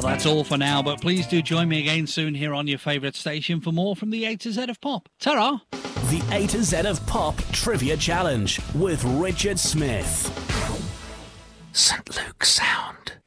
That's all for now, but please do join me again soon here on your favourite station for more from the A to Z of Pop. Ta-ra! The A to Z of Pop Trivia Challenge with Richard Smith. St. Luke's Sound.